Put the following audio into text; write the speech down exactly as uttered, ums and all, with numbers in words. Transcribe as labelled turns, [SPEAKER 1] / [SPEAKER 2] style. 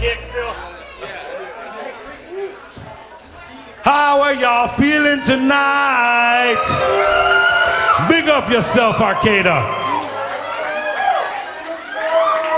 [SPEAKER 1] kick still.
[SPEAKER 2] How are y'all feeling tonight? Big up yourself, Arcata.